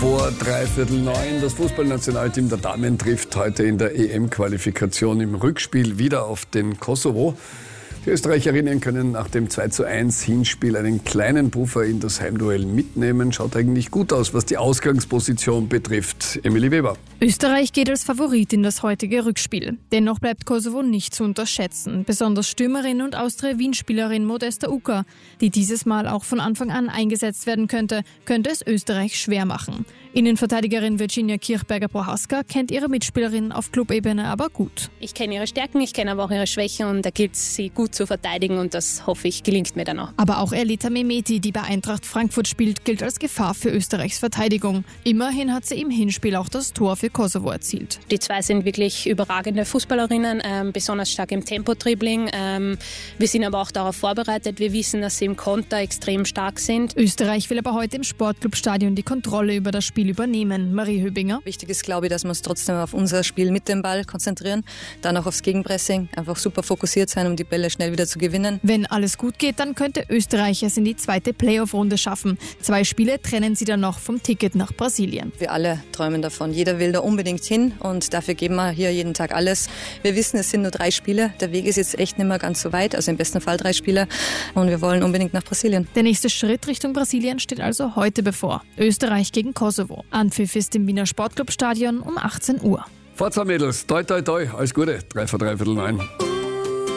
Vor 8:45 das Fußballnationalteam der Damen trifft heute in der EM-Qualifikation im Rückspiel wieder auf den Kosovo. Die Österreicherinnen können nach dem 2:1 Hinspiel einen kleinen Puffer in das Heimduell mitnehmen. Schaut eigentlich gut aus, was die Ausgangsposition betrifft. Emilie Weber. Österreich geht als Favorit in das heutige Rückspiel. Dennoch bleibt Kosovo nicht zu unterschätzen. Besonders Stürmerin und Austria-Wien-Spielerin Modesta Uka, die dieses Mal auch von Anfang an eingesetzt werden könnte es Österreich schwer machen. Innenverteidigerin Virginia Kirchberger-Prohaska kennt ihre Mitspielerin auf Clubebene aber gut. Ich kenne ihre Stärken, ich kenne aber auch ihre Schwächen und da gilt es, sie gut zu verteidigen und das hoffe ich gelingt mir dann auch. Aber auch Elita Mehmeti, die bei Eintracht Frankfurt spielt, gilt als Gefahr für Österreichs Verteidigung. Immerhin hat sie im Hinspiel auch das Tor für Kosovo erzielt. Die zwei sind wirklich überragende Fußballerinnen, besonders stark im Tempo-Dribbling. Wir sind aber auch darauf vorbereitet. Wir wissen, dass sie im Konter extrem stark sind. Österreich will aber heute im Sportclubstadion die Kontrolle über das Spiel übernehmen. Marie Höbinger. Wichtig ist, glaube ich, dass wir uns trotzdem auf unser Spiel mit dem Ball konzentrieren, dann auch aufs Gegenpressing, einfach super fokussiert sein, um die Bälle schnell wieder zu gewinnen. Wenn alles gut geht, dann könnte Österreich es in die zweite Playoff-Runde schaffen. 2 Spiele trennen sie dann noch vom Ticket nach Brasilien. Wir alle träumen davon. Jeder will da unbedingt hin und dafür geben wir hier jeden Tag alles. Wir wissen, es sind nur 3 Spiele. Der Weg ist jetzt echt nicht mehr ganz so weit, also im besten Fall 3 Spiele und wir wollen unbedingt nach Brasilien. Der nächste Schritt Richtung Brasilien steht also heute bevor. Österreich gegen Kosovo. Anpfiff ist im Wiener Sportclubstadion um 18 Uhr. Forza Mädels, toi toi toi, alles Gute, 8:45.